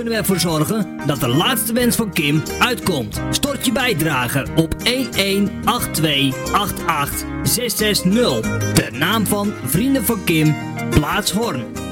kunnen we ervoor zorgen dat de laatste wens van Kim uitkomt. Stort je bijdrage op 118288 660. De naam van Vrienden van Kim, plaats Hoorn.